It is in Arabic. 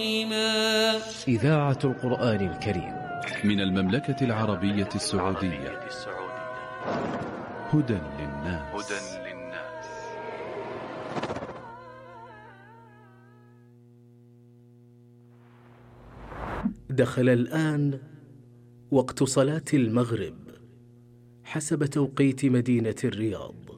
إذاعة القرآن الكريم من المملكة العربية السعودية. هدى للناس. دخل الآن وقت صلاة المغرب حسب توقيت مدينة الرياض.